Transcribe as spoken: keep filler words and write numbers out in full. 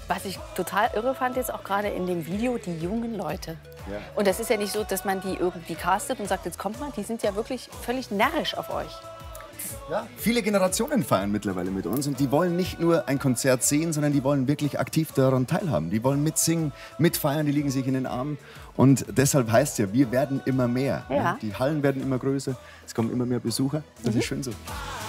Was ich total irre fand jetzt auch gerade in dem Video, die jungen Leute. Ja. Und das ist ja nicht so, dass man die irgendwie castet und sagt, jetzt kommt mal. Die sind ja wirklich völlig närrisch auf euch. Ja, viele Generationen feiern mittlerweile mit uns und die wollen nicht nur ein Konzert sehen, sondern die wollen wirklich aktiv daran teilhaben. Die wollen mitsingen, mitfeiern, die liegen sich in den Armen. Und deshalb heißt es ja, wir werden immer mehr. Ja. Ne? Die Hallen werden immer größer, es kommen immer mehr Besucher. Das Mhm. ist schön so.